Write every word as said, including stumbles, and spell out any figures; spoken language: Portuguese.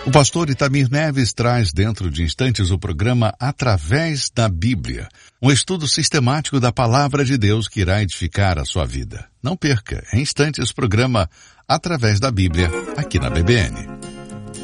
O pastor Itamir Neves traz dentro de instantes o programa Através da Bíblia, um estudo sistemático da Palavra de Deus que irá edificar a sua vida. Não perca, em instantes, o programa Através da Bíblia, aqui na B B N.